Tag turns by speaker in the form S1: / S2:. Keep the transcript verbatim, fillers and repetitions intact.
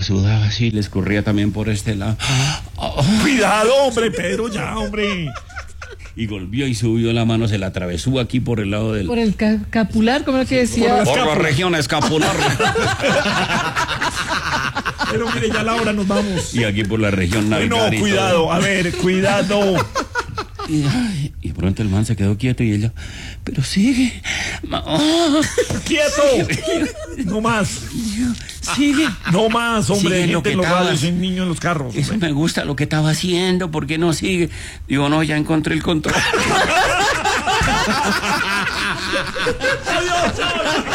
S1: sudaba así, le escurría también por este lado. Oh.
S2: Cuidado, hombre, Pedro, ya, hombre.
S1: Y volvió y subió la mano, se la atravesó aquí por el lado del...
S3: Por el ca capular, ¿cómo es que decía?
S1: Por, por la región escapular.
S2: Pero mire, ya la hora nos vamos.
S1: Y aquí por la región navigal.
S2: No, cuidado, todo. A ver, cuidado.
S1: Y, ay, y pronto el man se quedó quieto y ella, pero sigue. Oh,
S2: ¡quieto! Sigue. No más.
S1: Sigue.
S2: No más, hombre.
S1: Sigue
S2: Gente
S1: lo que
S2: en los
S1: estaba,
S2: radios, en niños en los carros.
S1: Eso
S2: hombre.
S1: me gusta lo que estaba haciendo, ¿por qué no sigue? Digo, no, ya encontré el control.
S2: Adiós, chao.